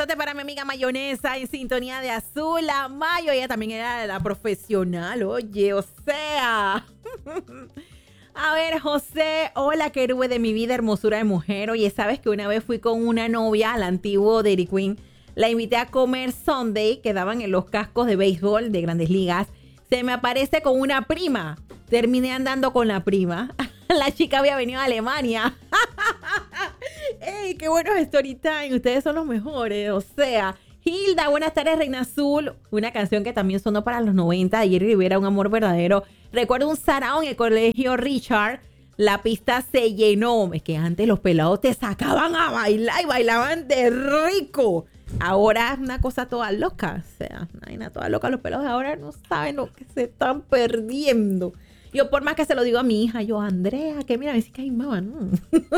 besote para mi amiga Mayonesa en sintonía de Azul. La Mayo, ella también era la profesional, oye, o sea. A ver, José, hola, qué héroe de mi vida, hermosura de mujer. Oye, ¿sabes que una vez fui con una novia al antiguo Dairy Queen? La invité a comer Sunday, que daban en los cascos de béisbol de Grandes Ligas. Se me aparece con una prima. Terminé andando con la prima. La chica había venido a Alemania. ¡Ey, qué buenos story time! Ustedes son los mejores, o sea. Hilda, buenas tardes, Reina Azul. Una canción que también sonó para los 90 de Jerry Rivera, Un amor verdadero. Recuerdo un sarao en el colegio Richard. La pista se llenó. Es que antes los pelados te sacaban a bailar y bailaban de rico. Ahora es una cosa toda loca. O sea, una vaina toda loca. Los pelados de ahora no saben lo que se están perdiendo. Yo por más que se lo digo a mi hija, yo, Andrea, que mira, me dice que hay mamá, no.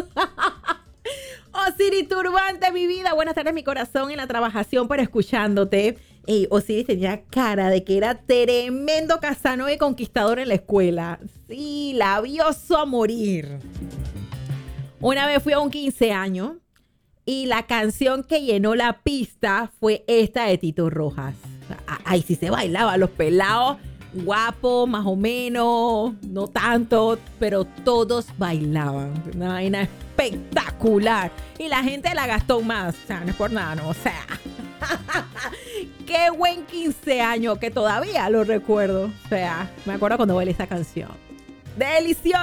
Osiris Turbante, mi vida. Buenas tardes, mi corazón, en la trabajación, pero escuchándote. Ey, Osiris tenía cara de que era tremendo Casanova y conquistador en la escuela. Sí, labioso a morir. Una vez fui a un 15 años y la canción que llenó la pista fue esta de Tito Rojas. Ay, sí se bailaba, los pelados. Guapo, más o menos, no tanto, pero todos bailaban. Una vaina espectacular. Y la gente la gastó más. O sea, no es por nada, no. O sea, qué buen 15 años que todavía lo recuerdo. O sea, me acuerdo cuando bailé esa canción. Delicioso.